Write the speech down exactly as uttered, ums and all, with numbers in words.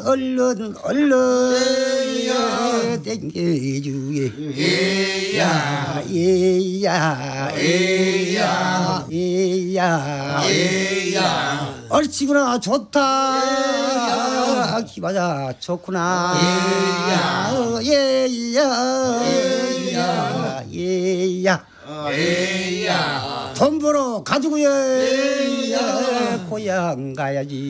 얼른 얼른 땡겨주게 예야 예야 예야 예야 예야 얼치구나 좋다 기마자 좋구나 예야 예야 예야 예야 돈 벌어 가지고 예 고향 가야지